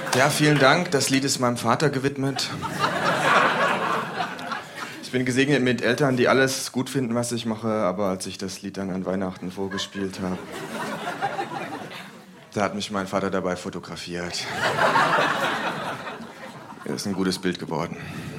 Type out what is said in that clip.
Ja, vielen Dank. Das Lied ist meinem Vater gewidmet. Ich bin gesegnet mit Eltern, die alles gut finden, was ich mache, aber als ich das Lied dann an Weihnachten vorgespielt habe, da hat mich mein Vater dabei fotografiert. Das ist ein gutes Bild geworden.